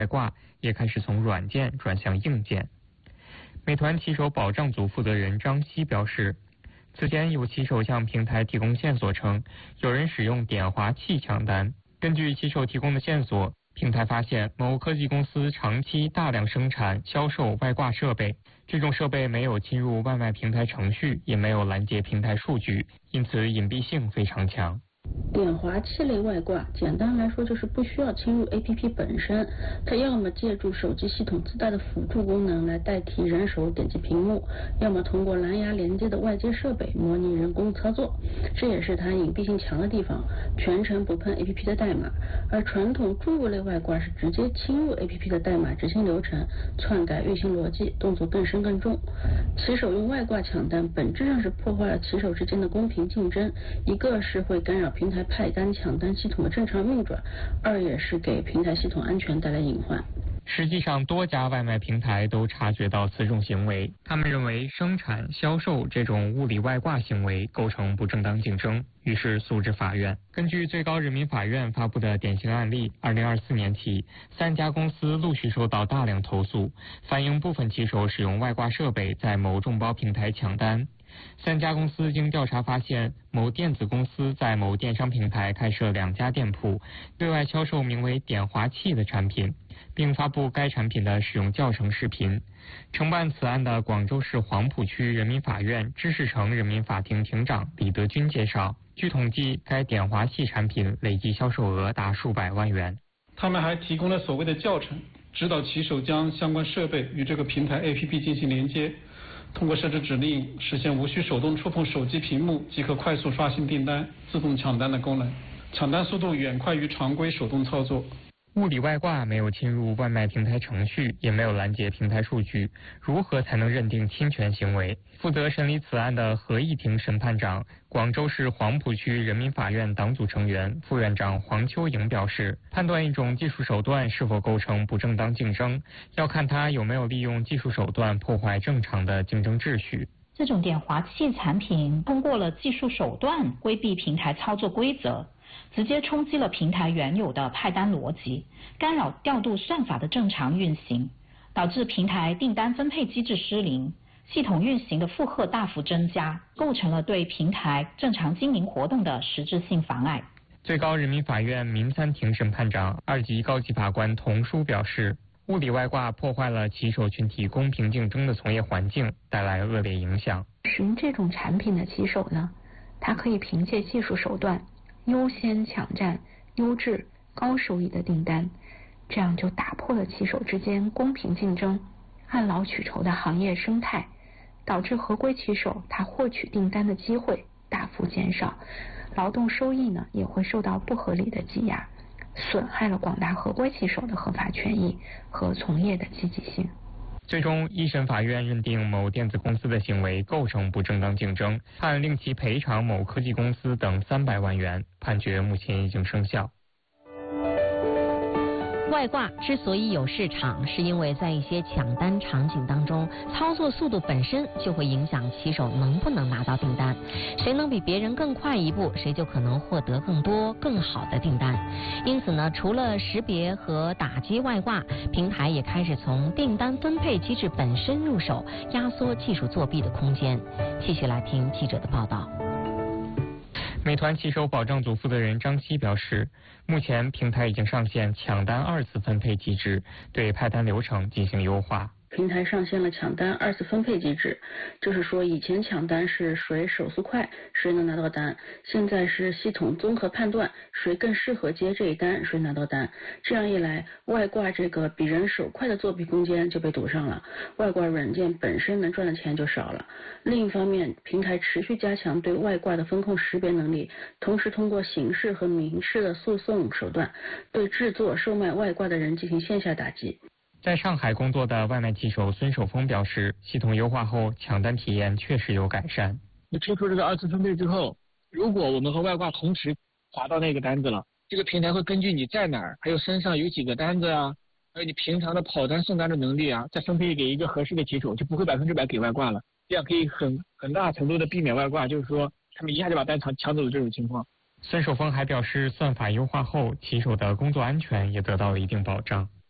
外挂也开始从软件转向硬件。美团骑手保障组负责人张希表示，此前有骑手向平台提供线索称，有人使用点滑器抢单。根据骑手提供的线索，平台发现某科技公司长期大量生产、销售外挂设备，这种设备没有侵入外卖平台程序，也没有拦截平台数据，因此隐蔽性非常强。 点滑器类外挂，简单来说就是不需要侵入 APP 本身，它要么借助手机系统自带的辅助功能来代替人手点击屏幕，要么通过蓝牙连接的外接设备模拟人工操作，这也是它隐蔽性强的地方，全程不碰 APP 的代码。而传统注入类外挂是直接侵入 APP 的代码执行流程，篡改运行逻辑，动作更深更重。骑手用外挂抢单，本质上是破坏了骑手之间的公平竞争，一个是会干扰平台派单抢单系统的正常运转，二也是给平台系统安全带来隐患。 实际上，多家外卖平台都察觉到此种行为，他们认为生产、销售这种物理外挂行为构成不正当竞争，于是诉至法院。根据最高人民法院发布的典型案例，2024年起，3家公司陆续收到大量投诉，反映部分骑手使用外挂设备在某众包平台抢单。3家公司经调查发现，某电子公司在某电商平台开设2家店铺，对外销售名为点滑器的产品，并发布该产品的使用教程视频。承办此案的广州市黄埔区人民法院知识城人民法庭庭长李德军介绍，据统计，该点滑器产品累计销售额达数百万元。 他们还提供了所谓的教程，指导骑手将相关设备与这个平台 APP 进行连接，通过设置指令实现无需手动触碰手机屏幕即可快速刷新订单、自动抢单的功能，抢单速度远快于常规手动操作。 物理外挂没有侵入外卖平台程序，也没有拦截平台数据，如何才能认定侵权行为？负责审理此案的合议庭审判长、广州市黄埔区人民法院党组成员、副院长黄秋莹表示，判断一种技术手段是否构成不正当竞争，要看它有没有利用技术手段破坏正常的竞争秩序。 这种点滑器产品通过了技术手段规避平台操作规则，直接冲击了平台原有的派单逻辑，干扰调度算法的正常运行，导致平台订单分配机制失灵，系统运行的负荷大幅增加，构成了对平台正常经营活动的实质性妨碍。 最高人民法院民3庭审判长、2级高级法官童书表示，物理外挂破坏了骑手群体公平竞争的从业环境，带来恶劣影响。 使用这种产品的骑手呢，他可以凭借技术手段优先抢占优质高收益的订单，这样就打破了骑手之间公平竞争、按劳取酬的行业生态，导致合规骑手他获取订单的机会大幅减少，劳动收益呢也会受到不合理的挤压，损害了广大合规骑手的合法权益和从业的积极性。 最终，一审法院认定某电子公司的行为构成不正当竞争，判令其赔偿某科技公司等300万元，判决目前已经生效。 外挂之所以有市场，是因为在一些抢单场景当中，操作速度本身就会影响骑手能不能拿到订单。谁能比别人更快一步，谁就可能获得更多更好的订单。因此呢，除了识别和打击外挂，平台也开始从订单分配机制本身入手，压缩技术作弊的空间。继续来听记者的报道。 美团骑手保障组负责人张希表示，目前平台已经上线抢单2次分配机制，对派单流程进行优化。 平台上线了抢单2次分配机制，就是说以前抢单是谁手速快谁能拿到单，现在是系统综合判断谁更适合接这一单谁拿到单，这样一来外挂这个比人手快的作弊空间就被堵上了，外挂软件本身能赚的钱就少了。另一方面，平台持续加强对外挂的风控识别能力，同时通过刑事和民事的诉讼手段对制作售卖外挂的人进行线下打击。 在上海工作的外卖骑手孙守峰表示，系统优化后抢单体验确实有改善。 你推出这个2次分配之后，如果我们和外挂同时划到那个单子了，这个平台会根据你在哪儿，还有身上有几个单子啊，还有你平常的跑单送单的能力啊，再分配给一个合适的骑手，就不会100%给外挂了。这样可以很大程度的避免外挂，就是说他们一下就把单抢走的这种情况。 孙守峰还表示，算法优化后，骑手的工作安全也得到了一定保障。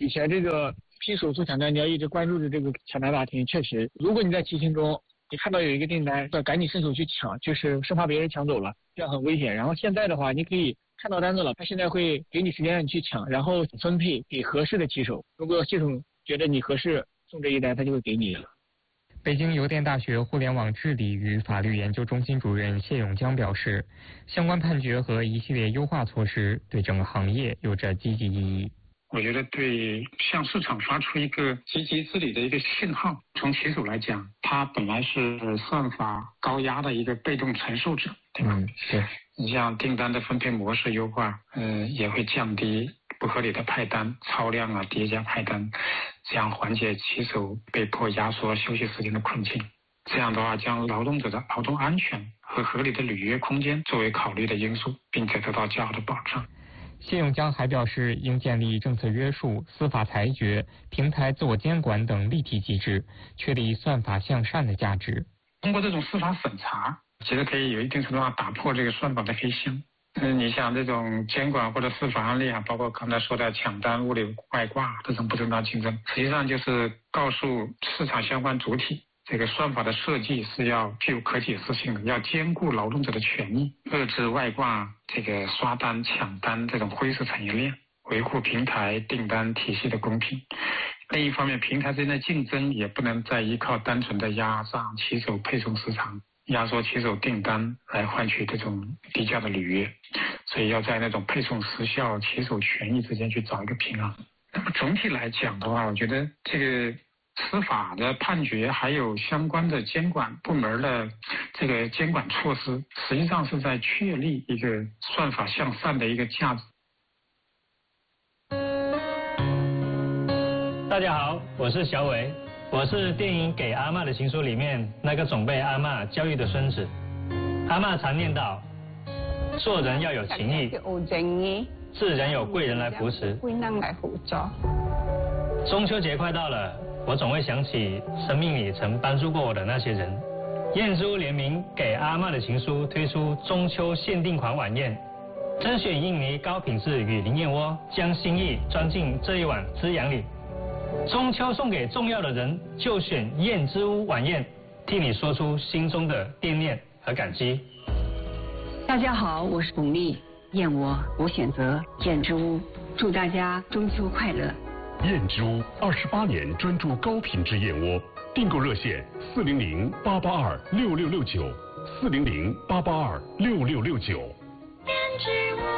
以前这个批手术抢单，你要一直关注着这个抢单大厅。确实，如果你在骑行中，你看到有一个订单，要赶紧伸手去抢，就是生怕别人抢走了，这样很危险。然后现在的话，你可以看到单子了，他现在会给你时间让你去抢，然后分配给合适的骑手。如果系统觉得你合适送这一单，他就会给你了。 北京邮电大学互联网治理与法律研究中心主任谢永江表示，相关判决和一系列优化措施对整个行业有着积极意义。 我觉得对向市场发出一个积极治理的一个信号。从骑手来讲，他本来是算法高压的一个被动承受者，对吧？ 对。 你像订单的分配模式优化，也会降低不合理的派单、超量啊、叠加派单，这样缓解骑手被迫压缩休息时间的困境。这样的话，将劳动者的劳动安全和合理的履约空间作为考虑的因素，并且得到较好的保障。 谢永江还表示，应建立政策约束、司法裁决、平台自我监管等立体机制，确立算法向善的价值。 通过这种司法审查，其实可以有一定程度上打破这个算法的黑箱。你像这种监管或者司法案例啊，包括刚才说的抢单、物理外挂这种不正当竞争，实际上就是告诉市场相关主体，这个算法的设计是要具有可解释性的，要兼顾劳动者的权益，遏制外挂、这个刷单、抢单这种灰色产业链，维护平台订单体系的公平。另一方面，平台之间的竞争也不能再依靠单纯的压榨骑手配送时长、压缩骑手订单来换取这种低价的履约，所以要在那种配送时效、骑手权益之间去找一个平衡。那么总体来讲的话，我觉得这个司法的判决还有相关的监管部门的这个监管措施，实际上是在确立一个算法向善的一个价值。 大家好，我是小伟，我是电影《给阿嬷的情书》里面那个总被阿嬷教育的孙子。阿嬷常念叨，做人要有情义，自然有贵人来扶持。中秋节快到了，我总会想起生命里曾帮助过我的那些人。燕之屋联名《给阿嬷的情书》推出中秋限定款晚宴，甄选印尼高品质雨林燕窝，将心意装进这一碗滋养里。中秋送给重要的人，就选燕之屋晚宴，替你说出心中的惦念和感激。 大家好，我是巩俐，燕窝我选择燕之屋，祝大家中秋快乐。 燕之屋28年专注高品质燕窝，订购热线400-882-6669，400-882-6669。 燕之屋。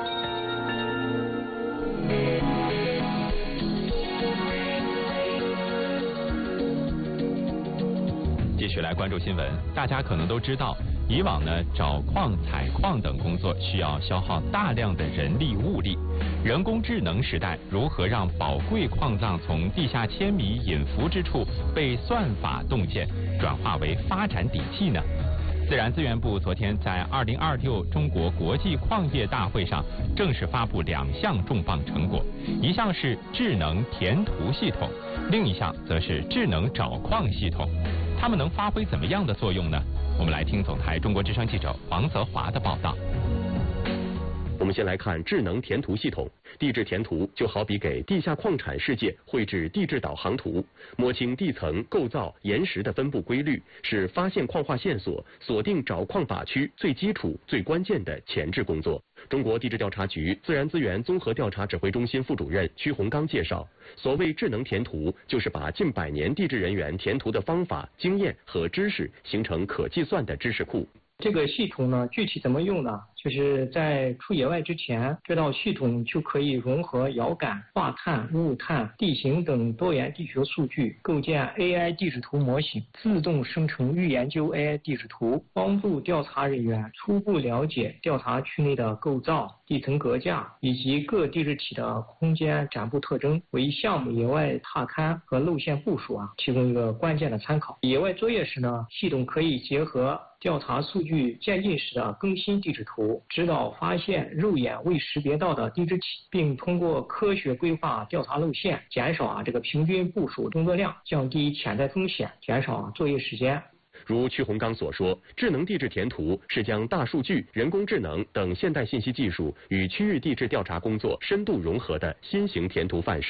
继续来关注新闻，大家可能都知道，以往呢找矿、采矿等工作需要消耗大量的人力物力。人工智能时代，如何让宝贵矿藏从地下千米隐伏之处被算法洞见，转化为发展底气呢？自然资源部昨天在2026中国国际矿业大会上正式发布2项重磅成果，一项是智能填图系统，另一项则是智能找矿系统。它们能发挥怎么样的作用呢？我们来听总台中国之声记者黄泽华的报道。 我们先来看智能填图系统。地质填图就好比给地下矿产世界绘制地质导航图，摸清地层构造、岩石的分布规律，是发现矿化线索、锁定找矿法区最基础、最关键的前置工作。中国地质调查局自然资源综合调查指挥中心副主任屈洪刚介绍，所谓智能填图，就是把近100年地质人员填图的方法、经验和知识形成可计算的知识库。 这个系统呢，具体怎么用呢？就是在出野外之前，这套系统就可以融合遥感、化碳、物碳、地形等多元地学数据，构建 AI 地质图模型，自动生成预研究 AI 地质图，帮助调查人员初步了解调查区内的构造、地层格架以及各地质体的空间展布特征，为项目野外踏勘和路线部署提供一个关键的参考。野外作业时呢，系统可以结合调查数据渐进式的更新地质图，指导发现肉眼未识别到的地质体，并通过科学规划调查路线，减少这个平均部署工作量，降低潜在风险，减少作业时间。 如屈洪刚所说，智能地质填图是将大数据、人工智能等现代信息技术与区域地质调查工作深度融合的新型填图范式。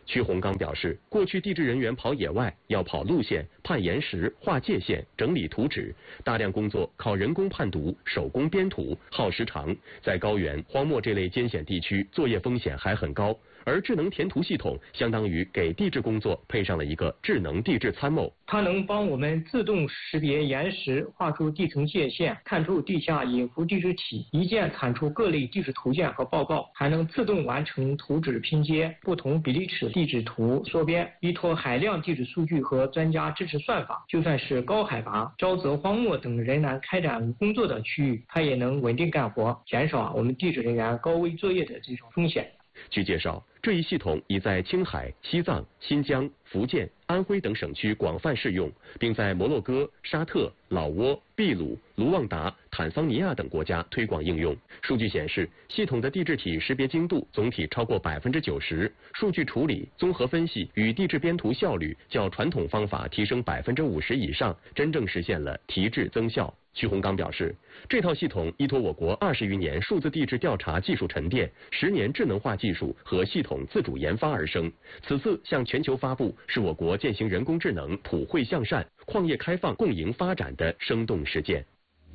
屈洪刚表示，过去地质人员跑野外要跑路线、判岩石、划界限、整理图纸，大量工作靠人工判读、手工编图，耗时长，在高原、荒漠这类艰险地区，作业风险还很高。而智能填图系统相当于给地质工作配上了一个智能地质参谋， 它能帮我们自动识别岩石，画出地层界限，探出地下隐伏地质体，一键产出各类地质图鉴和报告，还能自动完成图纸拼接、不同比例尺地质图缩编。依托海量地质数据和专家支持算法，就算是高海拔、沼泽、荒漠等仍然开展工作的区域，它也能稳定干活，减少我们地质人员高危作业的这种风险。 据介绍，这一系统已在青海、西藏、新疆、福建、安徽等省区广泛适用，并在摩洛哥、沙特、老挝、秘鲁、卢旺达、坦桑尼亚等国家推广应用。数据显示，系统的地质体识别精度总体超过90%，数据处理、综合分析与地质编图效率较传统方法提升50%以上，真正实现了提质增效。屈洪刚表示，这套系统依托我国20余年数字地质调查技术沉淀、10年智能化技术和系统自主研发而生。此次向全球发布，是我国践行人工智能普惠向善、矿业开放共赢发展的生动实践。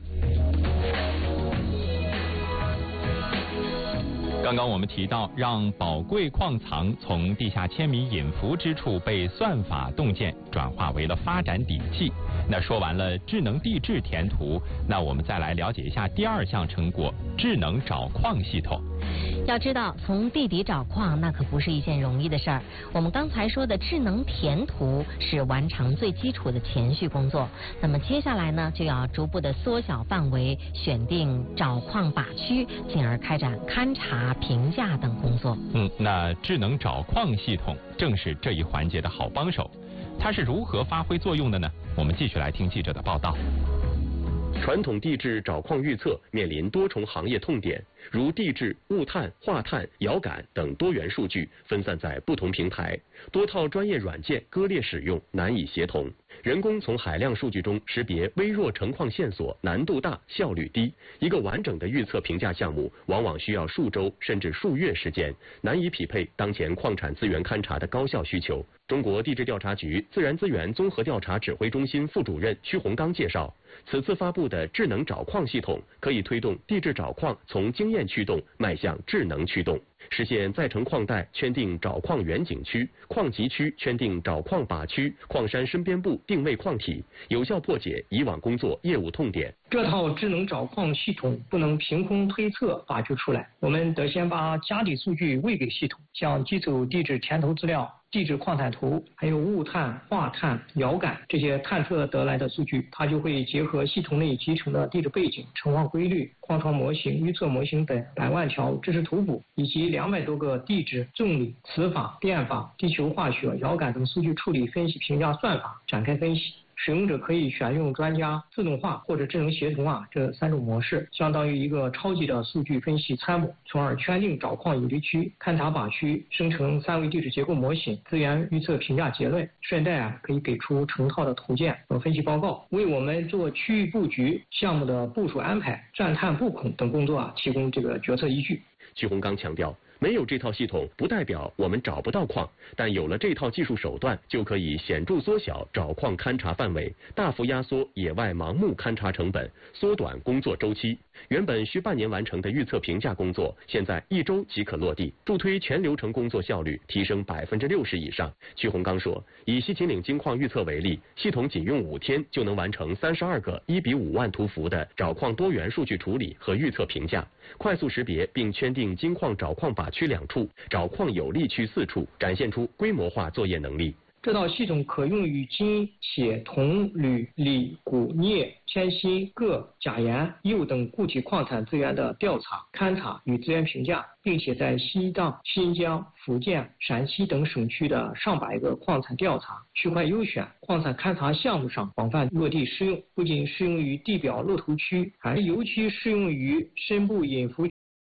刚刚我们提到，让宝贵矿藏从地下千米隐伏之处被算法洞见，转化为了发展底气。那说完了智能地质填图，那我们再来了解一下第二项成果——智能找矿系统。 要知道，从地底找矿那可不是一件容易的事儿。我们刚才说的智能填图是完成最基础的前序工作，那么接下来呢，就要逐步的缩小范围，选定找矿靶区，进而开展勘察、评价等工作。 那智能找矿系统正是这一环节的好帮手。它是如何发挥作用的呢？我们继续来听记者的报道。 传统地质找矿预测面临多重行业痛点，如地质、物探、化探、遥感等多元数据分散在不同平台，多套专业软件割裂使用，难以协同。人工从海量数据中识别微弱成矿线索难度大，效率低。一个完整的预测评价项目往往需要数周甚至数月时间，难以匹配当前矿产资源勘察的高效需求。中国地质调查局自然资源综合调查指挥中心副主任屈洪刚介绍，此次发布的智能找矿系统可以推动地质找矿从经验驱动迈向智能驱动，实现在成矿带圈定找矿远景区，矿集区圈定找矿靶区，矿山身边部定位矿体，有效破解以往工作业务痛点。 这套智能找矿系统不能凭空推测发掘出来，我们得先把家底数据喂给系统，像基础地质填投资料、地质矿产图，还有物探、化探、遥感这些探测得来的数据，它就会结合系统内集成的地质背景、成矿规律、矿床模型、预测模型等100万条知识图谱，以及200多个地质、重力、磁法、电法、地球化学、遥感等数据处理、分析、评价算法展开分析。使用者可以选用专家、自动化或者智能协同化这3种模式，相当于一个超级的数据分析参谋，从而圈定找矿有利区、勘察靶区，生成3维地质结构模型、资源预测评价结论，顺带可以给出成套的图鉴和分析报告，为我们做区域布局、项目的部署安排、钻探布孔等工作提供这个决策依据。 屈洪刚强调，没有这套系统不代表我们找不到矿，但有了这套技术手段，就可以显著缩小找矿勘察范围，大幅压缩野外盲目勘察成本，缩短工作周期。原本需半年完成的预测评价工作，现在1周即可落地，助推全流程工作效率提升60%以上。屈洪刚说，以西秦岭金矿预测为例，系统仅用5天就能完成32个1:5万图幅的找矿多元数据处理和预测评价，快速识别并圈定金矿找矿靶区2处，找矿有利区4处，展现出规模化作业能力。 这套系统可用于金、铁、铜、铝、锂、钴、镍、铅、锌、铬、钾、盐、铀等固体矿产资源的调查、勘察与资源评价，并且在西藏、新疆、福建、陕西等省区的上百个矿产调查、区块优选、矿产勘察项目上广泛落地适用，不仅适用于地表露头区，还尤其适用于深部隐伏